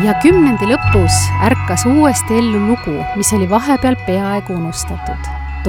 Ja 10. lõpus ärkas uuesti ellu lugu, mis oli vahepeal peaaegu unustatud.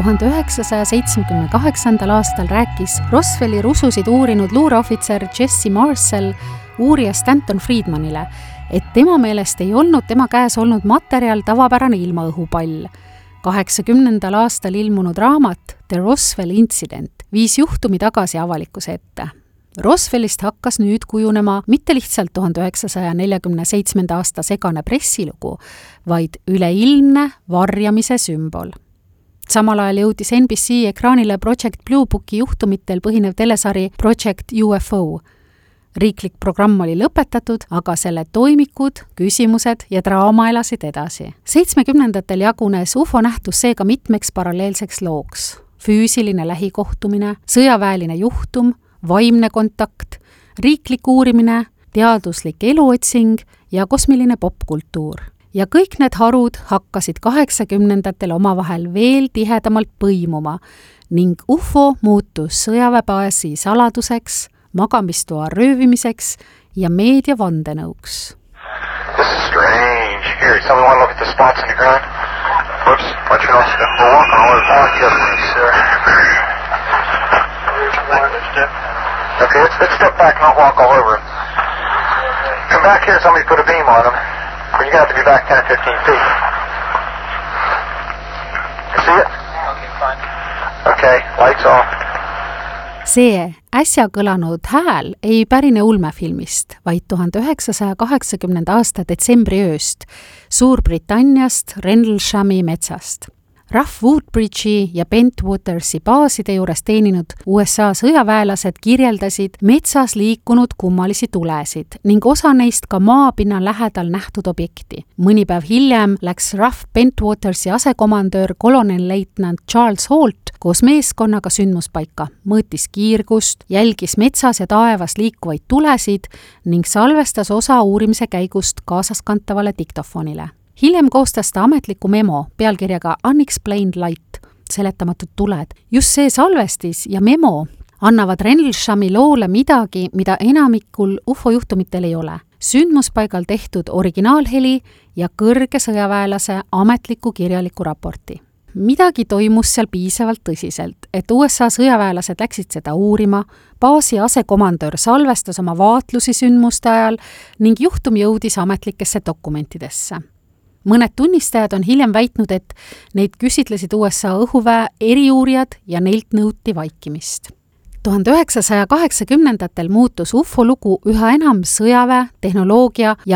1978. aastal rääkis Roswelli rususid uurinud luureohvitser Jesse Marcel uurija Stanton Friedmanile, et tema meelest ei olnud tema käes olnud materjal tavapärane ilmaõhupall. 80. aastal ilmunud raamat The Roswell Incident viis juhtumi tagasi avalikkuse ette. Roswellist hakkas nüüd kujunema mitte lihtsalt 1947. aasta segane pressilugu, vaid üleilmne varjamise sümbol. Samal ajal jõudis NBC ekraanile Project Blue Booki juhtumitel põhinev telesari Project UFO. Riiklik programm oli lõpetatud, aga selle toimikud, küsimused ja draama elasid edasi. 70. jagunes UFO nähtus seega mitmeks paralleelseks looks. Füüsiline lähikohtumine, sõjaväeline juhtum, vaimne kontakt, riiklik uurimine, teaduslik eluotsing ja kosmiline popkultuur. Ja kõik need harud hakkasid 80. omavahel veel tihedamalt põimuma ning UFO muutus sõjaväebaasi saladuseks, magamistoa röövimiseks ja meedia vandenõuks. This is strange. Here, somebody want to look at the spots in the ground? Whoops, watch your nose. We're walking all over the park here, sir. Okay, let's step back, not walk all over. Come back here, somebody put a beam on them. But you got to be back 10 or 15 feet. You see it? Okay, fine. Okay, lights off. See äsja kõlanud hääl ei pärine ulmefilmist, vaid 1980. aasta detsembri ööst Suurbritanniast Rendleshami metsast. Ruff Woodbridge'i ja Bentwatersi baaside juures teeninud USA sõjaväelased kirjeldasid metsas liikunud kummalisi tulesid ning osa neist ka maapinna lähedal nähtud objekti. Mõni päev hiljem läks Ruff Bentwatersi asekomandöör kolonelleitnant Charles Holt koos meeskonnaga sündmuspaika, mõõtis kiirgust, jälgis metsas ja taevas liikuvaid tulesid ning salvestas osa uurimise käigust kaasaskantavale diktofonile. Hiljem koostas ta ametliku memo pealkirjaga Unexplained Light, seletamatud tuled. Just see salvestis ja memo annavad Rendleshami loole midagi, mida enamikul UFO-juhtumitel ei ole. Sündmuspaigal tehtud originaalheli ja kõrge sõjaväelase ametliku kirjaliku raporti. Midagi toimus seal piisavalt tõsiselt, et USA sõjaväelased läksid seda uurima, baasi asekomandöör salvestas oma vaatlusi sündmuste ajal ning juhtum jõudis ametlikesse dokumentidesse. Mõned tunnistajad on hiljem väitnud, et neid küsitlesid USA õhuväe eriuurijad ja neilt nõuti vaikimist. 1980. muutus UFO lugu üha enam sõjaväe, tehnoloogia ja